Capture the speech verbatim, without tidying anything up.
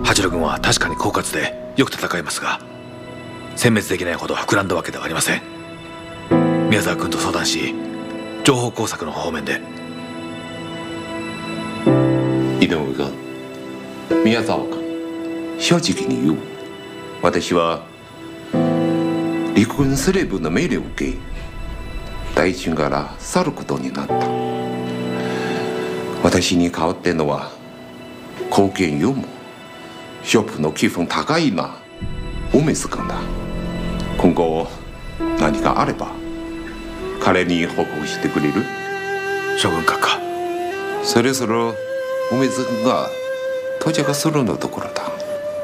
八路軍は確かに狡猾でよく戦いますが、殲滅できないほど膨らんだわけではありません。宮沢君と相談し、情報工作の方面で。 井上君、宮沢君、正直に言う。私は陸軍司令部の命令を受け、大臣から去ることになった。私に代わってのは貢献よもショップの気分高いな梅津君だ。今後何かあれば彼に報告してくれる？ 将軍閣下、 そろそろ梅津君が到着するのところだ。